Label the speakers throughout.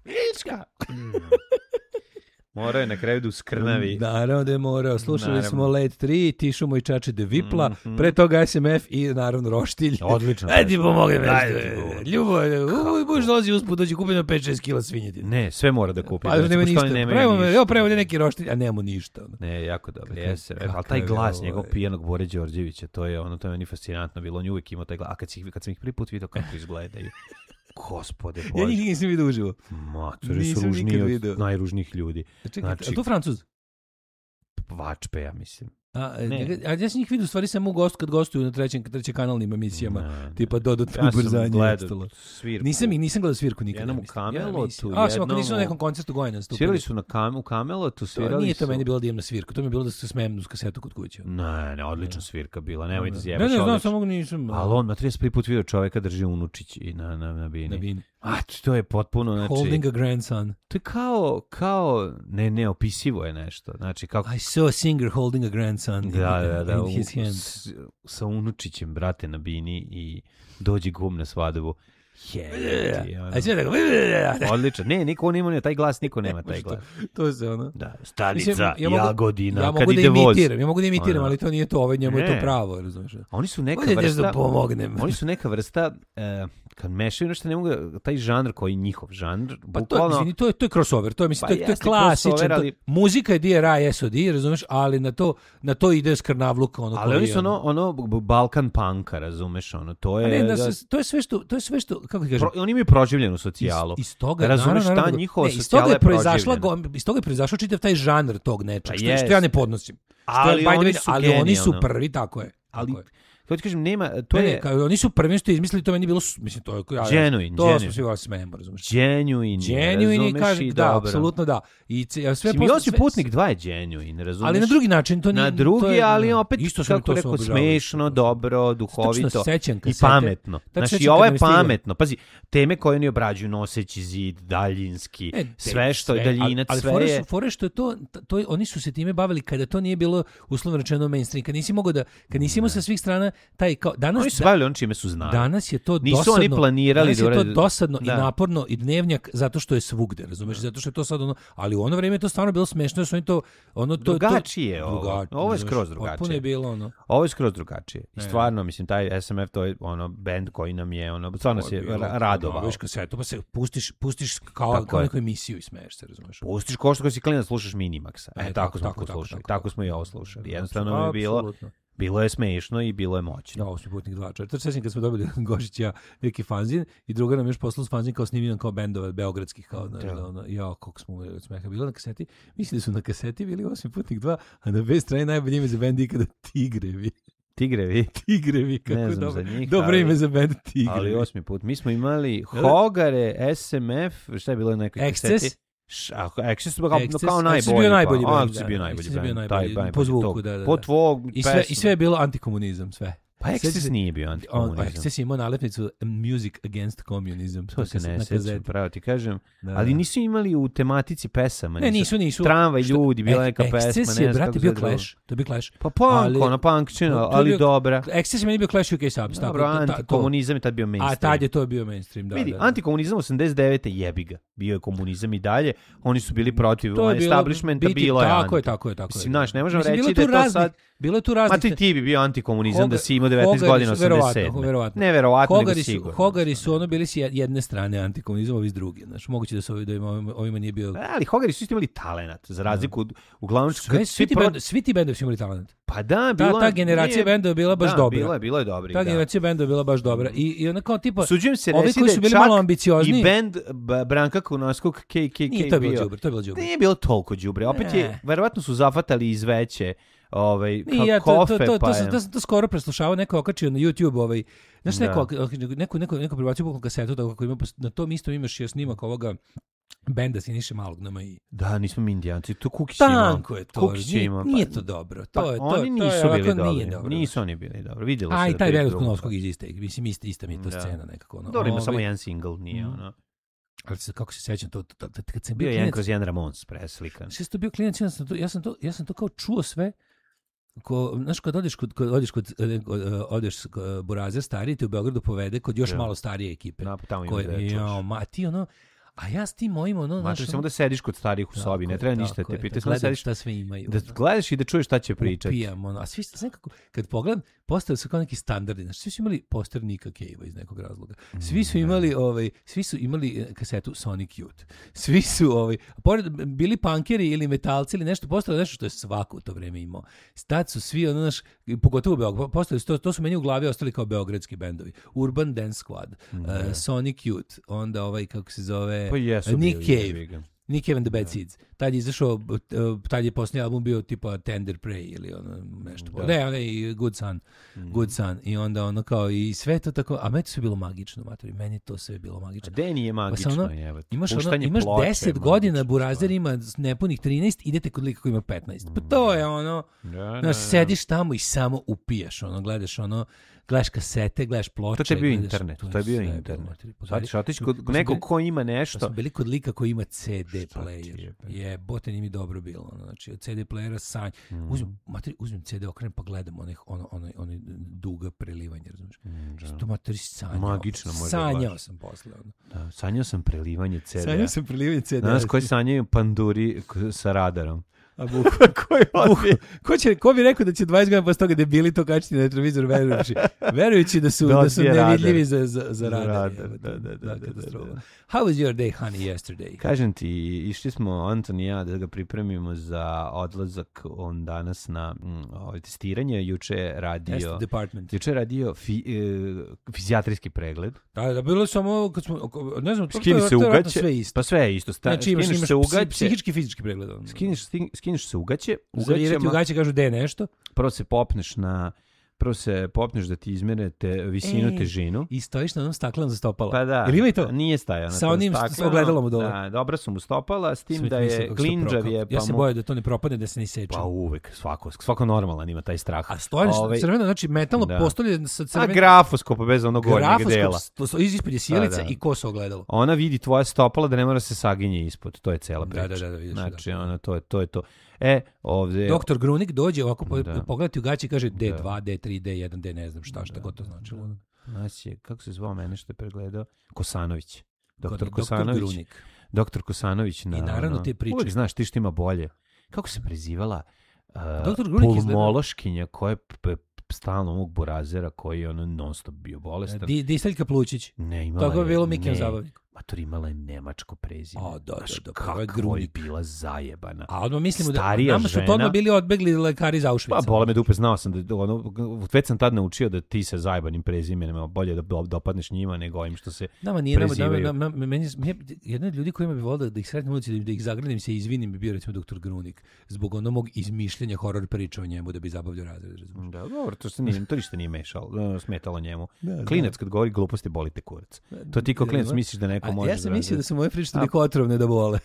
Speaker 1: Vička!
Speaker 2: Morao je na kraju da uskrnavi.
Speaker 1: Naravno da je morao. Slušali smo Late 3, Tišu moj čače de Vipla, pre toga SMF i naravno Roštilj.
Speaker 2: Odlično.
Speaker 1: Ajde ti pomogne Ljubo, boš dolazi usput, dođi kupiti na 5-6 kila svinjetine.
Speaker 2: Ne, sve mora da kupi.
Speaker 1: Pa nema ništa. Pravo neki Roštilj, a nema ništa.
Speaker 2: Ne, jako dobro. Jeste. Ali taj glas njegov pijanog Bore Đorđevića, to je meni fascinantno bilo. On je uvijek imao taj glas. A kad sam ih prvi put vidio kako izgledaju. Gospode Bože.
Speaker 1: Ja njih nisam vidio uživo.
Speaker 2: Matori su ružniji od najružnijih ljudi.
Speaker 1: Čekaj, a to Francuz?
Speaker 2: Vačpe, ja mislim.
Speaker 1: A ja sam njih vidio u stvari samo u gostu kad gostuju na trećim kanalnim emisijama, tipa dodatno ubrzanje.
Speaker 2: Ja sam gledao svirku.
Speaker 1: Nisam gledao svirku nikada.
Speaker 2: Jednom u Kamelotu.
Speaker 1: Ako nisu na nekom koncertu Gojena stupili.
Speaker 2: Svirali su u Kamelotu, svirali su.
Speaker 1: Nije to meni bilo divna svirka, to mi je bilo da se smijem uz kasetu kod kuće.
Speaker 2: Ne, odlična svirka bila, nemoj da zjebaš.
Speaker 1: Ne, znam, samo nisam.
Speaker 2: Ali on, na 35 put vidio čoveka drži unučić i na bini. To je potpuno, znači...
Speaker 1: Holding a grandson.
Speaker 2: To je kao neopisivo je nešto. Znači, kako...
Speaker 1: I saw a singer holding a grandson in his hands.
Speaker 2: Sa unučićem, brate, na bini i dođi gum na svadbu. Odlično. Ne, niko nema taj glas, niko nema taj glas.
Speaker 1: To se ono.
Speaker 2: Da, Starica, Jagodina, kad
Speaker 1: ide
Speaker 2: voz.
Speaker 1: Ja mogu da imitiram, ali to nije to, njemu je to pravo, razumiješ.
Speaker 2: Oni su neka vrsta, kad mešaju nešto, ne mogu, taj žanr koji je njihov žanr, bukvalno...
Speaker 1: To je crossover, to je klasičan. Muzika je DRI, SOD, razumiješ, ali na to ide skrnavluk.
Speaker 2: Ali oni su ono Balkan punka, razumeš, to je...
Speaker 1: To je sve što kako ti kažem,
Speaker 2: oni imaju proživljenu socijalu.
Speaker 1: Iz toga
Speaker 2: razumeš šta njihova socijala je proživljena.
Speaker 1: Iz toga je proizašao čitav taj žanr tog nečeg, što ja ne podnosim.
Speaker 2: Ali
Speaker 1: oni su prvi, tako je.
Speaker 2: Kako ti kažem, nema, to je...
Speaker 1: Oni su prvi što izmislili, to meni bilo, mislim, to je...
Speaker 2: Genuine.
Speaker 1: To smo svi smijemo, razumiješ.
Speaker 2: Genuine,
Speaker 1: kaže, da, apsolutno da.
Speaker 2: Josip Putnik 2 je genuine, razumiješ.
Speaker 1: Ali na drugi način, to nije...
Speaker 2: Na drugi, ali opet, kako rekao, smešno, dobro, duhovito i pametno. Znači, ovo je pametno. Pazi, teme koje oni obrađuju, noseći zid, daljinski, sve što je daljinac, sve je...
Speaker 1: Ali fore što je to, oni su se time bavili kada to nije bilo uslovno rečeno mainstream, kad nisi mogao da, kad nisi imao sa svih strana taj kao danas
Speaker 2: oni su bavili on čime su znali.
Speaker 1: Danas je to
Speaker 2: nisu
Speaker 1: dosadno.
Speaker 2: Oni planirali
Speaker 1: danas je to dosadno i naporno i dnevnjak zato što je svugde, razumeš? Zato što je to sad ono, ali u ono vrijeme je to stvarno bilo smešno, jer su oni to
Speaker 2: drugačije ovo je skroz drugačije.
Speaker 1: Potpuno je bilo ono.
Speaker 2: Ovo je skroz drugačije. I stvarno mislim taj SMF to je ono bend koji nam je ono stvarno se radovao.
Speaker 1: Viš kasetu pa se pustiš kao neku emisiju i smeješ se, razumeš?
Speaker 2: Pustiš ko što si klinac slušaš Minimaxa. Tako smo slušali. Tako smo i ovo slušali. Jednostavno je bilo. Bilo je smešno i bilo je moćno.
Speaker 1: Da, Osmi putnik 2. Sjećam kad smo dobili Gošić ja neki fanzin i druga nam još poslala fanzin kao snimljen kao bendova beogradskih kao koliko smo od smeha bilo na kaseti. Mislim da su na kaseti bili Osmi putnik 2, a na B strani najbolje ime za bend ikada Tigrevi. Tigrevi, kako dobro ime za bend Tigrevi.
Speaker 2: Ali Osmi put. Mi smo imali Hogare, SMF, šta je bilo na nekoj kaseti? Access kao najbolji. Access bio najbolji.
Speaker 1: Po zvuku, da.
Speaker 2: Po tvog
Speaker 1: I sve je bilo antikomunizam, sve.
Speaker 2: Pa Access nije bio antikomunizam.
Speaker 1: Access je imao nalepnicu Music Against Communism.
Speaker 2: To se ne sjećam, pravo ti kažem. Ali nisu imali u tematici pesama.
Speaker 1: Ne, nisu.
Speaker 2: Tramvaj ljudi, bila neka pesma.
Speaker 1: Access je, brate, bio Clash. To je bio Clash.
Speaker 2: Pa punkčina, ali dobra.
Speaker 1: Access je meni bio Clash UK Subs.
Speaker 2: Dobro, antikomunizam je tad bio mainstream.
Speaker 1: A tad je to bio mainstream, da.
Speaker 2: Vidi, antikomunizam 89. jebi ga. Bio je komunizam i dalje. Oni su bili protiv establishmenta, bilo je anti.
Speaker 1: Tako je.
Speaker 2: Mislim, znaš, ne možemo reći da je to sad...
Speaker 1: Bilo je tu raznih...
Speaker 2: Ma ti bi bio antikomunizam da si imao 19 godina 87. Neverovatno, nego sigurno.
Speaker 1: Hogari su bili s jedne strane antikomunizam, ovi s druge. Znaš, moguće da su ovima nije bio...
Speaker 2: Ali Hogari su imali talenat, za razliku uglavnom...
Speaker 1: Svi ti bendovi su imali talenat.
Speaker 2: Pa da, bilo
Speaker 1: ta generacija bendova je bila baš dobra.
Speaker 2: Bilo je dobri.
Speaker 1: Ta generacija bendova je bila baš dobra. I onda kao tipa...
Speaker 2: Suđujem se
Speaker 1: ovi koji su bili malo ambiciozni...
Speaker 2: I bend Branka Kunovskog KKK
Speaker 1: bio... To je bilo đubre.
Speaker 2: Nije bilo toliko đubre. Opet je, verovatno su zafatali iz veće kofe,
Speaker 1: to skoro preslušavao, neko okačio na YouTube, znaš, neko prebacio bukvalno kasetu, tako kako ima, na tom istom imaš snimak ovoga benda Siniše Malog nama i...
Speaker 2: Da, nismo mi indijanci, to Kukić ima.
Speaker 1: Tanko je to, nije to dobro.
Speaker 2: Oni nisu bili dobri, nisu oni bili dobri, vidjelo se.
Speaker 1: A i taj Berat Kunovskog iz iste, mislim, ista mi je to scena nekako.
Speaker 2: Dobro, ima samo jedan single, nije ono.
Speaker 1: Ali kako se sjećam to kad sam
Speaker 2: bio jedan kroz jedan Ramones preslikan.
Speaker 1: Sve to bio klinac, ja sam to kao čuo sve. Znaš, kad odeš Burazer stariji, te u Beogradu povede kod još malo starije ekipe.
Speaker 2: Tamo ima
Speaker 1: ti ono, A ja s tim mojim,
Speaker 2: Mater, samo da sediš kod starih u sobi, ne treba ništa te pita.
Speaker 1: Da gledaš šta sve imaju.
Speaker 2: Da gledaš i da čuješ šta će pričati.
Speaker 1: Upijam, a svi sve kako, kad pogledam, postali su kao neki standardi. Znači, svi su imali poster Nika Cave-a iz nekog razloga. Svi su imali kasetu Sonic Youth. Svi su, pored bili punkeri ili metalci ili nešto, postalo nešto što je svako u to vreme imao. Tad su svi, pogotovo u Beogradu, postali su to su meni u glavi ostali kao beogradski bendovi. Urban Dance Squad, Sonic Youth, onda kako se zove, Nick Cave. Nick Cave and the Bad Seeds. Tad je izašao, tad je posljednji album bio tipa Tender Prey ili nešto. Ne, Good Son. Good Son. I onda kao i sve to tako, a meni to sve bilo magično, matori. Meni to sve bilo magično.
Speaker 2: A de nije magično,
Speaker 1: imaš 10 godina, Burazer ima nepunih 13, idete kod lika koji ima 15. Pa to je sediš tamo i samo upijaš, gledaš kasete, gledaš ploče.
Speaker 2: To je bio internet. To je bio internet. Sad ćeš otići kod nekog ko ima nešto.
Speaker 1: Smo bili kod lika koji ima CD player. Jebote, nije mi dobro bilo. Znači, od CD playera sanj. Uzmem CD, okrenem pa gledam onaj duga prelivanje, razumiješ? To materi sanjao.
Speaker 2: Magično može.
Speaker 1: Sanjao sam posle.
Speaker 2: Da, sanjao sam prelivanje CD.
Speaker 1: Sanjao sam prelivanje CD.
Speaker 2: Danas koji sanjaju panduri sa radarom.
Speaker 1: A ko bi rekao da će 20 godina posle toga debili to kačiti na televizor verujući da su nevidljivi za radar. How was your day, honey, yesterday?
Speaker 2: Kažem ti, išli smo Anton i ja da ga pripremimo za odlazak danas na testiranje. Juče je radio fizijatrijski pregled.
Speaker 1: Da, bilo samo kad smo, ne znam,
Speaker 2: skini se ugaće, pa sve je isto.
Speaker 1: Znači imaš psihički i fizički pregled.
Speaker 2: Skineš se ugaće.
Speaker 1: Zavirati ugaće, kažu da je nešto.
Speaker 2: Prvo se popneš da ti izmere visinu, težinu.
Speaker 1: I stojiš na onom staklenom za stopala.
Speaker 2: Pa da.
Speaker 1: Ili ima i to?
Speaker 2: Nije stajao na
Speaker 1: sa onim ogledalom dole.
Speaker 2: Da, dobra su mu stopala, s tim da je glinđav je.
Speaker 1: Ja se bojim da to ne propadne, da se ne seče.
Speaker 2: Pa uvek, svako normalan ima taj strah.
Speaker 1: A stojiš crveno, znači metalno postolje sa crvenim.
Speaker 2: A grafoskop bez onog gornjeg dela.
Speaker 1: Ispod je sjelica i koso ogledalo.
Speaker 2: Ona vidi tvoje stopala da ne mora se saginje ispod. To je cela priča.
Speaker 1: Da, vidiš.
Speaker 2: Znači, to je to. Ovdje...
Speaker 1: Doktor Grunik dođe ovako pogledati u gaći i kaže D2, D3, D1, D ne znam šta god to značilo.
Speaker 2: Znači, kako se zvao mene što je pregledao? Kosanović. Doktor Grunik. Doktor Kosanović.
Speaker 1: I naravno te priče.
Speaker 2: Uvijek znaš ti što ima bolje. Kako se prezivala pulmološkinja koja je stalno ovog Burazera koji je non stop bio bolestan.
Speaker 1: Disteljka Plučić.
Speaker 2: Ne, imala
Speaker 1: tako je bilo Mikijem zabavnik.
Speaker 2: Mator, imala je nemačko prezime.
Speaker 1: Da.
Speaker 2: Kako je bila zajebana.
Speaker 1: A odmah mislimo da nama su to odmah bili odbegli lekari iz Auschwitza.
Speaker 2: Pa bole me dupe, znao sam da već sam tad naučio da ti sa zajebanim prezimenima bolje da dopadneš njima nego ovim što se prezivaju.
Speaker 1: Jedan od ljudi kojima bi volio da ih sretnem u ulici, da ih zagradim se i izvinim bi bio recimo doktor Grunik zbog onog izmišljenja horor priča o njemu da bi zabavljao razred.
Speaker 2: Da, dobro, to ništa nije smetalo njemu. Klinac kad govori gluposti boli te kurac. To ti kao klinac misliš da neko može.
Speaker 1: Ja sam mislio da su moje priče toliko otrovne da bole.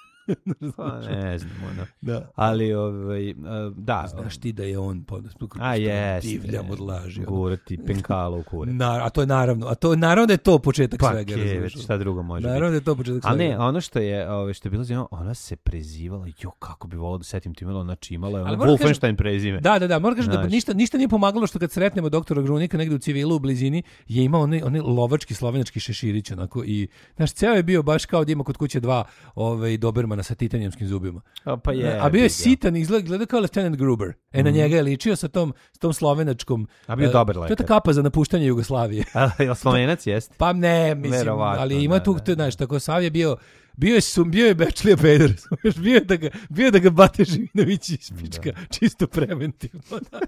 Speaker 2: Pa ne znam, da. Ali da.
Speaker 1: Znaš ti da je on divljam od laži.
Speaker 2: Gurati penkalo u kurac.
Speaker 1: A to je naravno da je to početak svega.
Speaker 2: Pa šta drugo može biti.
Speaker 1: Naravno da je to početak svega.
Speaker 2: A ne, ono što je bilo zanimljivo, ona se prezivala, kako bi volao da setim ti imala, znači imala je Wolfenstein prezime.
Speaker 1: Da, moram kažem da ništa nije pomagalo što kad sretnemo doktora Grunika negde u civilu u blizini, je imao onaj lovački slovenački šeširić onako i znaš, ceo je bio baš kao da ima kod kuće dva dobermana sa titanijumskim zubima. A bio je sitan, izgleda kao Lieutenant Gruber. Na njega je ličio sa tom slovenačkom.
Speaker 2: A bio dobar lekar.
Speaker 1: To je ta kapa za napuštanje Jugoslavije.
Speaker 2: A Slovenac jest?
Speaker 1: Pa ne, mislim, ali ima tu, znaš, tako Sav je bio je Bečlija Peder, bio da ga Bate Živinović ispička, čisto preventivno.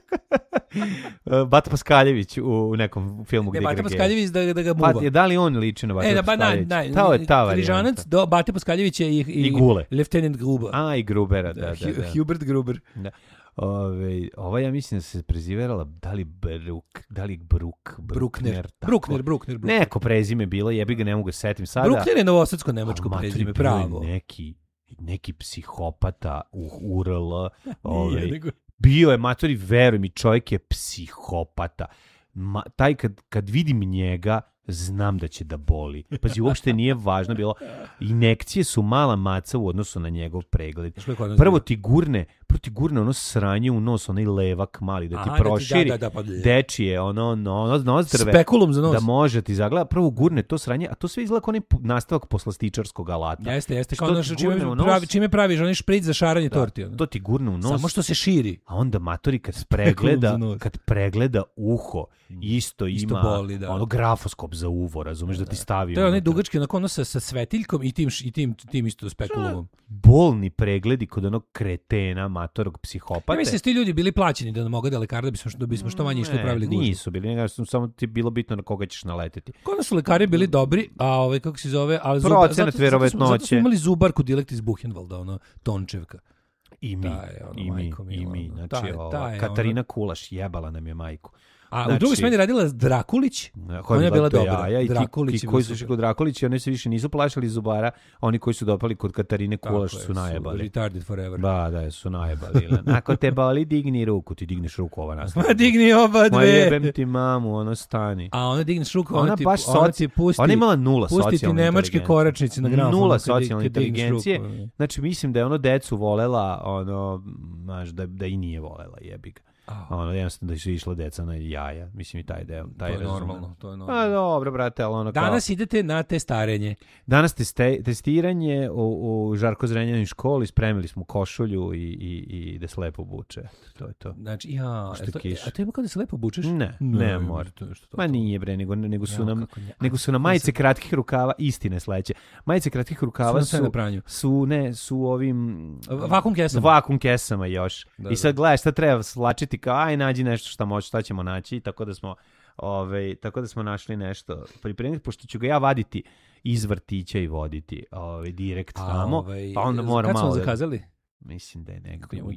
Speaker 2: Bata Paskaljević u nekom filmu gdje igra
Speaker 1: Bata Paskaljević da ga muva.
Speaker 2: Pa, da li on liči na Bata Paskaljević?
Speaker 1: To je ta Križanac, Bate Paskaljević je i
Speaker 2: Gule.
Speaker 1: Lieutenant Gruber.
Speaker 2: A, i Grubera, da.
Speaker 1: Hubert Gruber.
Speaker 2: Da. Ova ja mislim da se preziverala da li Bruckner. Neko prezime bilo, jebi ga ne mogu setim sada.
Speaker 1: Bruckner je novosadsko nemačko prezime, pravo.
Speaker 2: Neki psihopata u URL. Bio je, matori, veruj mi, čovjek je psihopata. Taj kad vidim njega, znam da će da boli. Pazi, uopšte nije važno bilo. Injekcije su mala maca u odnosu na njegov pregled. Prvo ti gurne prvo ti gurne ono sranje u nos, onaj levak mali, da ti proširi dečije, ono nozdrve.
Speaker 1: Spekulum za nos.
Speaker 2: Da može ti zagleda, prvo gurne to sranje, a to sve izgleda kao onaj nastavak poslastičarskog alata.
Speaker 1: Jeste, kao ono čime praviš, onaj špric za šaranje torti.
Speaker 2: To ti gurne u nos.
Speaker 1: Samo što se širi.
Speaker 2: A onda matori kad pregleda uho, isto ima
Speaker 1: boli,
Speaker 2: ono grafoskop za uvo, razumeš, da ti stavi.
Speaker 1: To je onaj dugački ono sa svetiljkom i tim isto spekulumom.
Speaker 2: Bolni pregledi kod onog kretena, matorog psihopate.
Speaker 1: Ja mislim da su ti ljudi bili plaćeni da mogu da lekar da bismo što manje išli pravili gužvu.
Speaker 2: Nisu bili, nego samo ti bilo bitno na koga ćeš naleteti.
Speaker 1: Kod su lekari bili dobri, a kako se zove, ali
Speaker 2: procenat verovatnoće.
Speaker 1: Zato smo imali zubarku direkt iz Buchenwalda, ono Tončevka.
Speaker 2: I mi. Znači, Katarina Kulaš jebala nam je majku.
Speaker 1: A u drugoj smeni radila Drakulić, ona je bila dobra.
Speaker 2: Drakulić, koji su išli kod Drakulić i oni se više nisu plašali zubara, oni koji su dopali kod Katarine Kulaš su najebali.
Speaker 1: Retarded forever.
Speaker 2: Da, su najebali. Ako te boli, digni ruku, ti digneš ruku, ova nastavlja.
Speaker 1: Ma digni oba dve.
Speaker 2: Ma jebem ti mamu, ono stani.
Speaker 1: A ona digneš ruku,
Speaker 2: ona ti pusti. Ona imala nula socijalne inteligencije.
Speaker 1: Pustiti nemačke koračnice na gramofonu.
Speaker 2: Nula socijalne inteligencije. Znači, mislim da je ono decu volela, ono, znaš, da i nije volela, jebi ga. Ono, jednostavno da su išla deca na jaja. Mislim i taj deo.
Speaker 1: To je normalno.
Speaker 2: A dobro, brate, ali ono kao...
Speaker 1: Danas idete na testarenje.
Speaker 2: Danas testiranje u Žarko Zrenjanin školi, spremili smo košulju i da se lepo buče. To je to.
Speaker 1: Znači, a to ima kao da se lepo bučeš?
Speaker 2: Ne mora. Ma nije bre, nego su nam majice kratkih rukava, istine sledeće. Majice kratkih rukava su ovim... Vakum kesama još. I sad gledaš šta treba slačiti, kao aj nađi nešto šta ćemo naći, tako da smo našli nešto pripremiti, pošto ću ga ja vaditi iz vrtića i voditi direkt tamo, pa onda moram malo...
Speaker 1: Kad smo zakazali?
Speaker 2: Mislim da je nekako
Speaker 1: njemu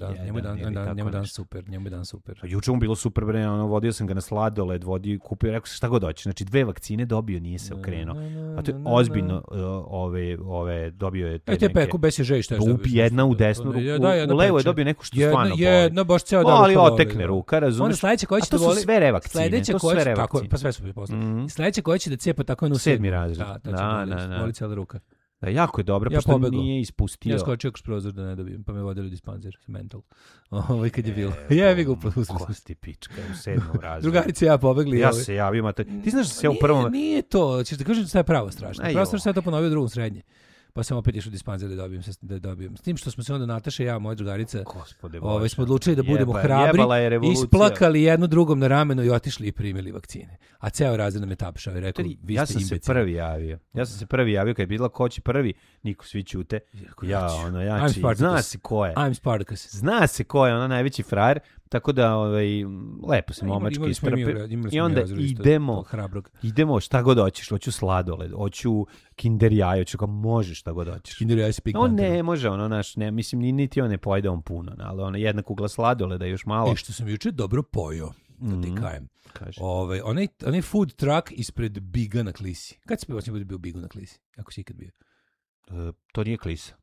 Speaker 1: dan super.
Speaker 2: A juče mu bilo super, bre, vodio sam ga na sladoled, kupio, rekao sam šta god hoće. Znači 2 vakcine dobio, nije se okrenuo. A to je ozbiljno, dobio je te neke...
Speaker 1: peku BCG i šta je dobio?
Speaker 2: Jedna u desnu ruku, u levo je dobio neku što stvarno boli.
Speaker 1: Jedna, baš ceo dan.
Speaker 2: Ali otekne ruka, razumeš?
Speaker 1: Onda sledeće koja će
Speaker 2: da voli... A to su sve revakcine,
Speaker 1: Pa sve su posle. Sledeće koja će da cepa tako jednu
Speaker 2: 7. razred.
Speaker 1: Da, boli cijela ruka.
Speaker 2: Da, jako je dobro, pošto nije ispustio.
Speaker 1: Ja skočio kroz prozor da ne dobijem, pa me vodili u dispanzer, mental. Kad je bilo. Jevi ga upustili.
Speaker 2: Kosti pička, u 7. razredu.
Speaker 1: Drugarice ja pobegli.
Speaker 2: Ja se javim, ti znaš da se ja u prvom...
Speaker 1: Nije to, ćeš da kažem da je pravo strašno. Pravo strašno je to ponovio u drugom srednje. Pa sam opet išao u dispanzer da dobijem. S tim što smo se onda Nataša i ja, moja drugarica, smo odlučili da budemo hrabri, isplakali jedno drugom na ramenu i otišli i primili vakcine. A ceo razred nam je tapšao i rekao, vi ste imbecili.
Speaker 2: Ja sam se prvi javio kad je bila ko će prvi, niko svi ćute. Zna se ko je.
Speaker 1: I'm Spartacus.
Speaker 2: Zna se ko je, najveći frajer. Tako da lepo se momački istrpe. I onda idemo šta god hoćeš. Hoću sladoled, hoću kinder jaje, hoću kao može šta god hoćeš.
Speaker 1: Kinder jaje se pikantno.
Speaker 2: On ne može, mislim, niti on ne pojede on puno, ali jedna kugla sladoleda još malo.
Speaker 1: Što sam juče dobro pojeo, da ti kajem. Onaj food truck ispred Biga na Klisi. Kad si posljednji bio Bigu na Klisi? Ako si ikad bio?
Speaker 2: To nije Klisa.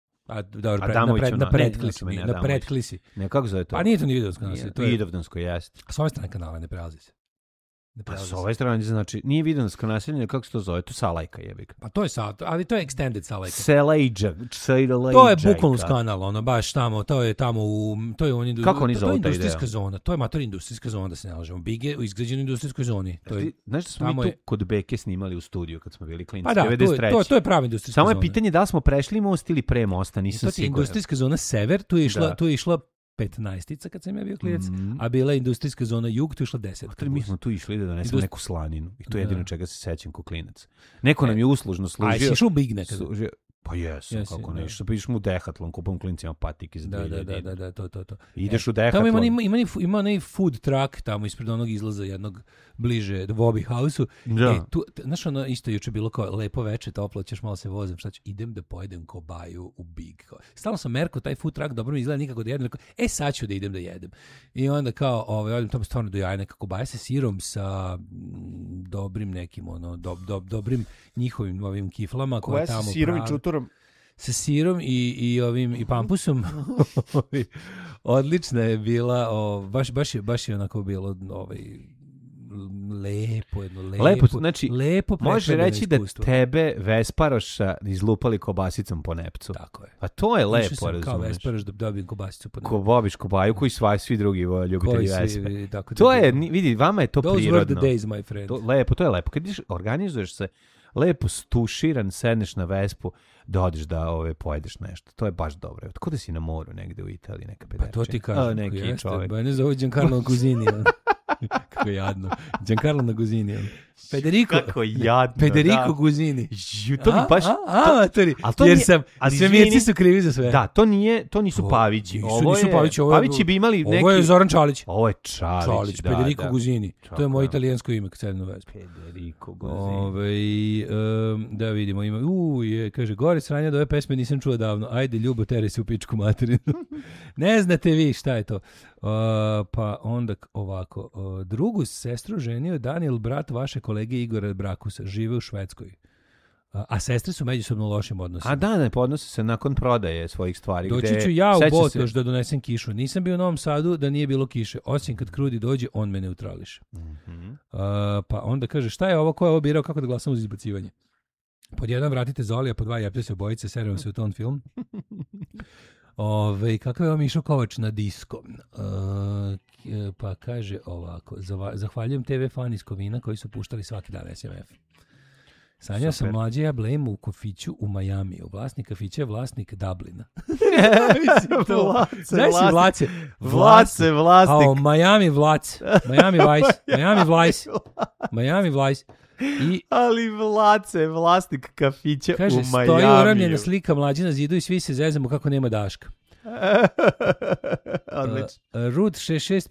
Speaker 1: Na predklisi.
Speaker 2: Ne, kako zove to?
Speaker 1: Pa nije to ni Vidovdansko naselje.
Speaker 2: Vidovdansko, jeste.
Speaker 1: A s ove strane kanala ne prelazi se.
Speaker 2: Pa s ove strane, znači, nije Vidovdansko naselje, kako se to zove? To je Salajka, jebik.
Speaker 1: Pa to je ali to je extended Salajka.
Speaker 2: Selejđa.
Speaker 1: To je bukvalno kanal, baš tamo, to je tamo to je on
Speaker 2: kako oni zove
Speaker 1: ta industrijska zona, to je mator industrijska zona, da se ne lažemo. Big je u izgrađenoj industrijskoj zoni.
Speaker 2: Znaš da smo mi tu kod Beke snimali u studiju kad smo bili klinci,
Speaker 1: 93. To je prava industrijska zona.
Speaker 2: Samo je pitanje da smo prešli most ili pre mosta, nisam siguran.
Speaker 1: To je industrijska zona sever, tu je išla 15-ica kad sam ja bio klinac, a bila je industrijska zona jug, tu išla 10.
Speaker 2: Mi smo tu išli da donesemo neku slaninu i to je jedino čega se sećam ko klinac. Neko nam je uslužno služio.
Speaker 1: A jesi išao u Big nekad?
Speaker 2: Pa jesam, kako ne išao. Pa išao u Decathlon, kupam klincima patike za 2000.
Speaker 1: Da, to.
Speaker 2: Ideš u Decathlon.
Speaker 1: Tamo ima onaj food truck tamo ispred onog izlaza jednog bliže Bobby House-u. Znaš, isto juče bilo kao lepo veče, toplo, ćeš malo se vozim, šta ću, idem da pojedem kobaju u Big. Stalno sam merkao, taj food truck dobro mi izgleda nikako da jedem. Sad ću da idem da jedem. I onda kao, odem tamo stvarno do jaja neka kobaja sa sirom, sa dobrim nekim, dobrim njihovim ovim kiflama.
Speaker 2: Koja sa sirom i čuturom?
Speaker 1: Sa sirom i pampusom. Odlična je bila, baš je onako bilo lepo,
Speaker 2: znači,
Speaker 1: lepo
Speaker 2: može reći iskustvo. Da tebe Vesparoša izlupali kobasicom po nepcu.
Speaker 1: Tako je.
Speaker 2: A to je lepo,
Speaker 1: razumiješ. Kao Vesparoš da dobijem kobasicu po nepcu.
Speaker 2: Ko Bobiš Kobaju, koji svi drugi ljubitelji Vespe. To je, vidi, vama je to
Speaker 1: Those
Speaker 2: prirodno.
Speaker 1: Those were the days, my friend.
Speaker 2: To je lepo. Kad organizuješ se, lepo stuširan, sedneš na Vespu, da odeš da pojedeš nešto. To je baš dobro. Tako da si na moru negde u Italiji, neka pederčina.
Speaker 1: Pa to ti kažem. Neki čovjek. Ba ne zove Giancarlo Guzini. Kako jadno. Giancarlo na Guzini. Federico.
Speaker 2: Kako jadno.
Speaker 1: Federico Guzini.
Speaker 2: To mi baš...
Speaker 1: Sve Mirci su krivi za sve.
Speaker 2: Da, to nisu Pavići.
Speaker 1: Nisu Pavići.
Speaker 2: Pavići bi imali neki...
Speaker 1: Ovo je Zoran Čalić.
Speaker 2: Ovo je Čalić, da.
Speaker 1: Federico Guzini. To je moje italijansko ime kad sedim na Vespu.
Speaker 2: Federico Guzini.
Speaker 1: Da vidimo. Kaže, gore sranja da ove pesme nisam čuo davno. Ajde, ljubo, tere se u pičku materinu. Ne znate vi šta je to. Pa onda ovako. Drugu sestru ženio Daniel, brat vaše kolege Igora Brakusa. Žive u Švedskoj. A sestre su međusobno u lošim odnosima.
Speaker 2: A da, ne podnose se nakon prodaje svojih stvari.
Speaker 1: Doći ću ja u Botoš da donesem kišu. Nisam bio u Novom Sadu da nije bilo kiše. Osim kad Krudi dođe, on me neutrališe. Pa onda kaže, šta je ovo, ko je ovo birao, kako da glasam uz izbacivanje? Pod jedan vratite Zolija, pod dva jepte se obojice, serujemo se u ton film. Kakav je vam išao Kovač na disko? Pa kaže ovako, zahvaljujem TV fan iz Kovina koji su puštali svaki dan SMF. Sanjao sam Mlađe Blame u kafiću u Majamiju. Vlasnik kafića je vlasnik Dublina. Znaš si Vlace?
Speaker 2: Vlace, vlasnik.
Speaker 1: Miami Vlac. Miami Vice. Miami Vice.
Speaker 2: Ali Vlace, vlasnik kafića u Majamiju.
Speaker 1: Kaže, stoji uramljena slika Mlađe na zidu i svi se zezamo kako nema Daška. Rud 66